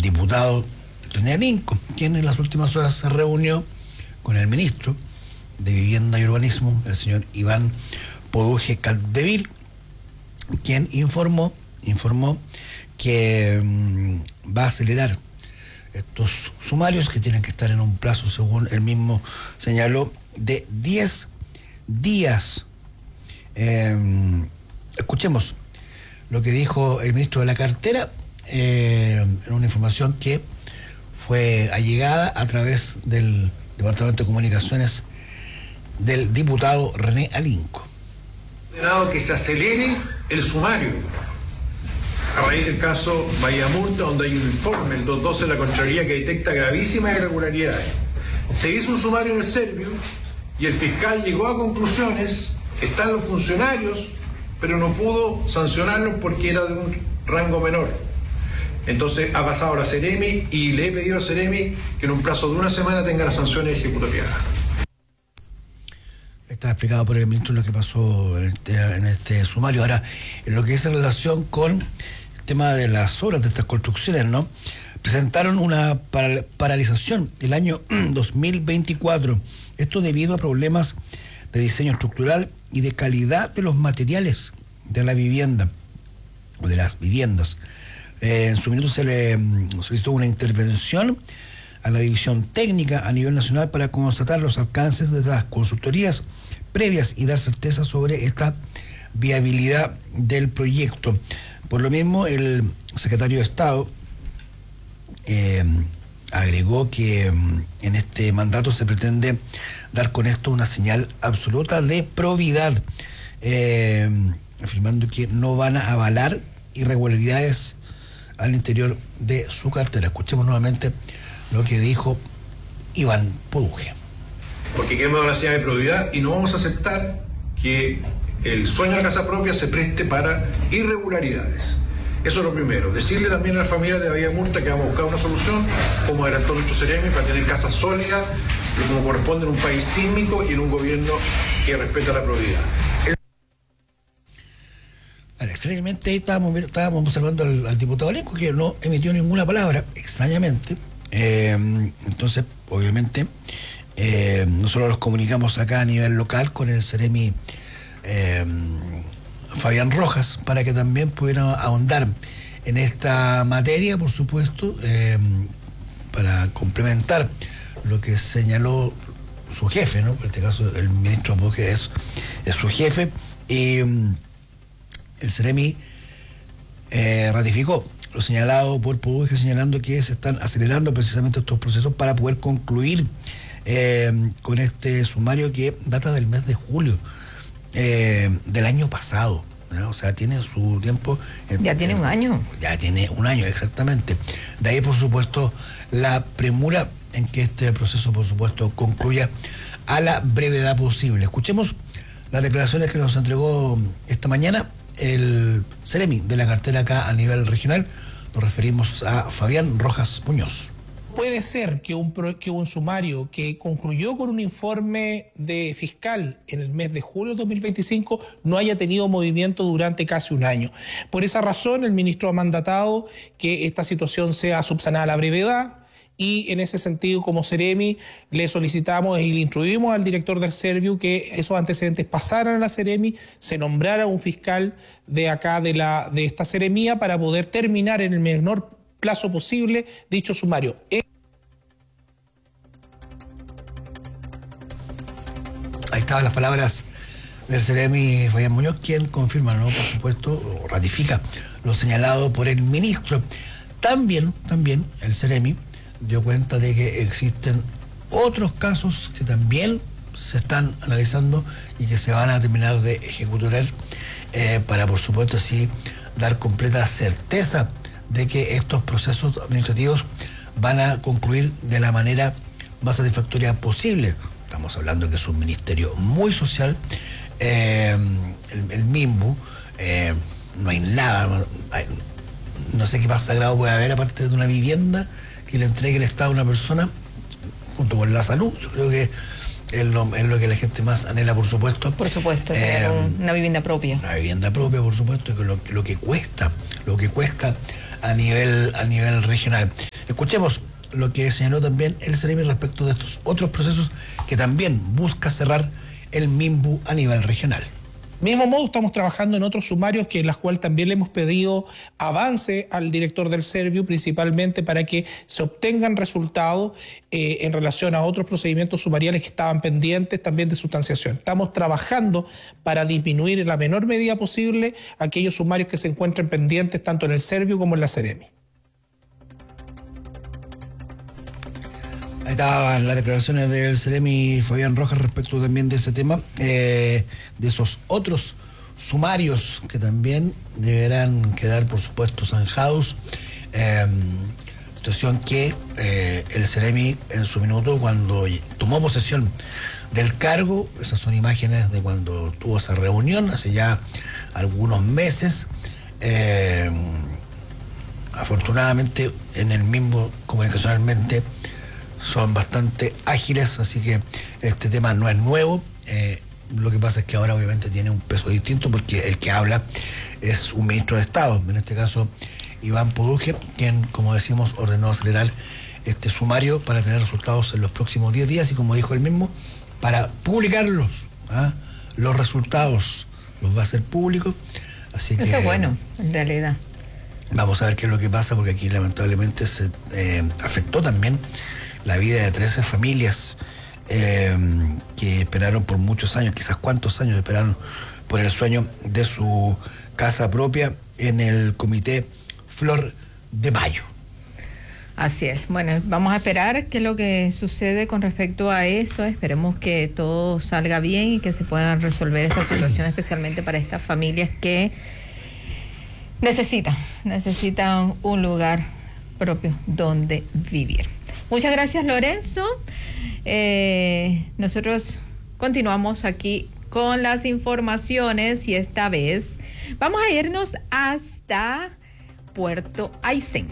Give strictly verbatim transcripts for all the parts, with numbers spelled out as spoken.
diputado René Alinco, quien en las últimas horas se reunió con el ministro de Vivienda y Urbanismo, el señor Iván Poduje Capdeville, quien informó, informó que mmm, va a acelerar estos sumarios que tienen que estar en un plazo, según él mismo señaló, de diez días. Eh, escuchemos lo que dijo el ministro de la cartera eh, en una información que fue allegada a través del Departamento de Comunicaciones del diputado René Alinco. Que se acelere el sumario a raíz del caso Bahía Murta, donde hay un informe, el doscientos doce de la Contraloría, que detecta gravísimas irregularidades. Se hizo un sumario en el Servio y el fiscal llegó a conclusiones, están los funcionarios, pero no pudo sancionarlos porque era de un rango menor. Entonces ha pasado a la Seremi y le he pedido a Seremi que en un plazo de una semana tenga las sanciones ejecutoriadas. Está explicado por el ministro lo que pasó en este, en este sumario. Ahora, en lo que es en relación con el tema de las obras de estas construcciones, ¿no? Presentaron una para, paralización el año dos mil veinticuatro. Esto debido a problemas de diseño estructural y de calidad de los materiales de la vivienda o de las viviendas. Eh, en su minuto se le solicitó una intervención a la división técnica a nivel nacional para constatar los alcances de las consultorías previas y dar certeza sobre esta viabilidad del proyecto. Por lo mismo, el secretario de Estado eh, agregó que eh, en este mandato se pretende dar con esto una señal absoluta de probidad, eh, afirmando que no van a avalar irregularidades al interior de su cartera. Escuchemos nuevamente lo que dijo Iván Poduje. Porque queremos dar una señal de probidad y no vamos a aceptar que el sueño de la casa propia se preste para irregularidades. Eso es lo primero. Decirle también a la familia de Bahía Murta que vamos a buscar una solución, como adelantó nuestro Seremi, para tener casas sólidas, como corresponde en un país sísmico y en un gobierno que respeta la probidad. Ahora, extrañamente estábamos, estábamos observando al, al diputado Alinco, que no emitió ninguna palabra, extrañamente. Eh, entonces, obviamente, eh, nosotros los comunicamos acá a nivel local con el Seremi eh, Fabián Rojas, para que también pudiera ahondar en esta materia, por supuesto, eh, para complementar lo que señaló su jefe, ¿no? En este caso, el ministro Poduje es, es su jefe, y el Seremi eh, ratificó lo señalado por Poduje, señalando que se están acelerando precisamente estos procesos para poder concluir eh, con este sumario que data del mes de julio eh, del año pasado, ¿no? O sea, tiene su tiempo. En, ya tiene en, un año. Ya tiene un año, exactamente. De ahí, por supuesto, la premura en que este proceso, por supuesto, concluya a la brevedad posible. Escuchemos las declaraciones que nos entregó esta mañana el Seremi de la cartera acá a nivel regional. Nos referimos a Fabián Rojas Muñoz. Puede ser que un, que un sumario que concluyó con un informe de fiscal en el mes de julio de dos mil veinticinco no haya tenido movimiento durante casi un año. Por esa razón, el ministro ha mandatado que esta situación sea subsanada a la brevedad. Y en ese sentido, como Seremi, le solicitamos y le instruimos al director del Servio que esos antecedentes pasaran a la Seremi, se nombrara un fiscal de acá, de, la, de esta seremía, para poder terminar en el menor plazo posible dicho sumario. Ahí estaban las palabras del Seremi Fabián Muñoz, quien confirma, ¿no? Por supuesto, o ratifica lo señalado por el ministro. También, también el Seremi dio cuenta de que existen otros casos que también se están analizando y que se van a terminar de ejecutar eh, para, por supuesto, así dar completa certeza de que estos procesos administrativos van a concluir de la manera más satisfactoria posible. Estamos hablando de que es un ministerio muy social, eh, el, el MIMBU, eh, no hay nada, hay, no sé qué más sagrado puede haber aparte de una vivienda que le entregue el Estado a una persona, junto con la salud. Yo creo que es lo, es lo que la gente más anhela, por supuesto. Por supuesto, tener eh, una vivienda propia. Una vivienda propia, por supuesto, que lo, lo que cuesta, lo que cuesta a nivel, a nivel regional. Escuchemos lo que señaló también el Ceremi respecto de estos otros procesos que también busca cerrar el MIMBU a nivel regional. Mismo modo, estamos trabajando en otros sumarios que en las cuales también le hemos pedido avance al director del Serviu, principalmente para que se obtengan resultados eh, en relación a otros procedimientos sumariales que estaban pendientes también de sustanciación. Estamos trabajando para disminuir en la menor medida posible aquellos sumarios que se encuentren pendientes tanto en el Serviu como en la Ceremi. Ahí estaban las declaraciones del Ceremi Fabián Rojas respecto también de ese tema, eh, de esos otros sumarios que también deberán quedar, por supuesto, zanjados. Eh, situación que eh, el Ceremi en su minuto, cuando tomó posesión del cargo, esas son imágenes de cuando tuvo esa reunión hace ya algunos meses. Eh, afortunadamente en el MIMBU comunicacionalmente son bastante ágiles, así que este tema no es nuevo. Eh, lo que pasa es que ahora obviamente tiene un peso distinto porque el que habla es un ministro de Estado, en este caso Iván Poduje, quien, como decimos, ordenó acelerar este sumario para tener resultados en los próximos diez días y, como dijo él mismo, para publicarlos, ¿ah? Los resultados los va a hacer público, así que... Eso es bueno, en realidad. Vamos a ver qué es lo que pasa, porque aquí lamentablemente se eh, afectó también la vida de trece familias eh, que esperaron por muchos años, quizás cuántos años esperaron por el sueño de su casa propia en el comité Flor de Mayo. Así es. Bueno, vamos a esperar qué es lo que sucede con respecto a esto. Esperemos que todo salga bien y que se puedan resolver esta situación, especialmente para estas familias que necesitan, necesitan un lugar propio donde vivir. Muchas gracias, Lorenzo. Eh, nosotros continuamos aquí con las informaciones y esta vez vamos a irnos hasta Puerto Aysén.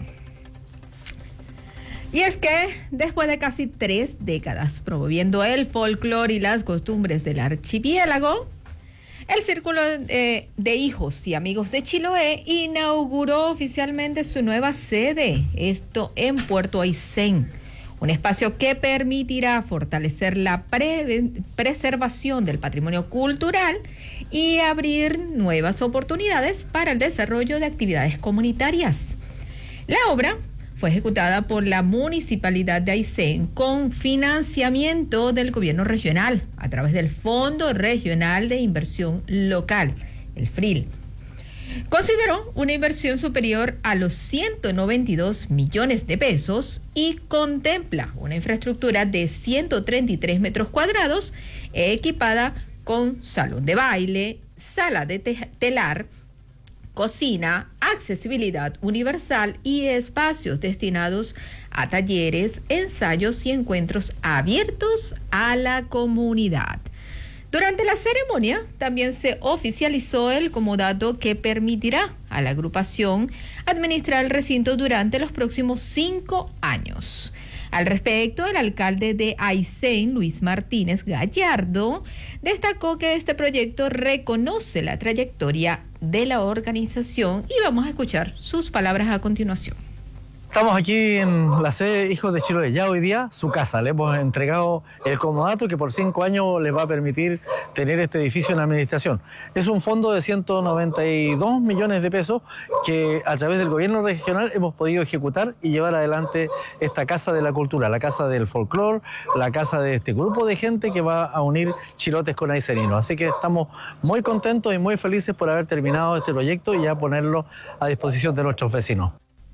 Y es que después de casi tres décadas promoviendo el folclore y las costumbres del archipiélago, el Círculo de, de Hijos y Amigos de Chiloé inauguró oficialmente su nueva sede, esto en Puerto Aysén. Un espacio que permitirá fortalecer la pre- preservación del patrimonio cultural y abrir nuevas oportunidades para el desarrollo de actividades comunitarias. La obra fue ejecutada por la Municipalidad de Aysén con financiamiento del gobierno regional a través del Fondo Regional de Inversión Local, el FRIL. Consideró una inversión superior a los ciento noventa y dos millones de pesos y contempla una infraestructura de ciento treinta y tres metros cuadrados equipada con salón de baile, sala de te- telar, cocina, accesibilidad universal y espacios destinados a talleres, ensayos y encuentros abiertos a la comunidad. Durante la ceremonia también se oficializó el comodato que permitirá a la agrupación administrar el recinto durante los próximos cinco años. Al respecto, el alcalde de Aysén, Luis Martínez Gallardo, destacó que este proyecto reconoce la trayectoria de la organización y vamos a escuchar sus palabras a continuación. Estamos aquí en la sede Hijos de Chiloé, ya hoy día su casa. Le hemos entregado el comodato que por cinco años les va a permitir tener este edificio en administración. Es un fondo de ciento noventa y dos millones de pesos que a través del gobierno regional hemos podido ejecutar y llevar adelante esta Casa de la Cultura, la Casa del Folclor, la casa de este grupo de gente que va a unir chilotes con ayseninos. Así que estamos muy contentos y muy felices por haber terminado este proyecto y ya ponerlo a disposición de nuestros vecinos.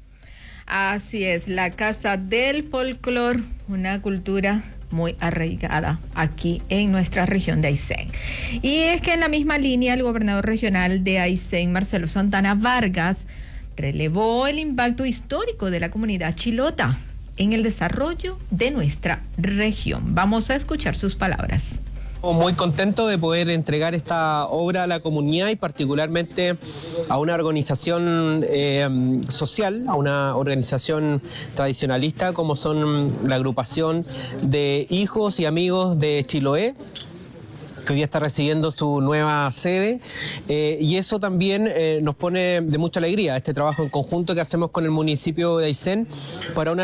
Así es, la Casa del Folclor, una cultura muy arraigada aquí en nuestra región de Aysén. Y es que en la misma línea el gobernador regional de Aysén, Marcelo Santana Vargas, relevó el impacto histórico de la comunidad chilota en el desarrollo de nuestra región. Vamos a escuchar sus palabras. Muy contento de poder entregar esta obra a la comunidad y particularmente a una organización eh, social, a una organización tradicionalista como son la agrupación de hijos y amigos de Chiloé, que hoy día está recibiendo su nueva sede, eh, y eso también eh, nos pone de mucha alegría, este trabajo en conjunto que hacemos con el municipio de Aysén para una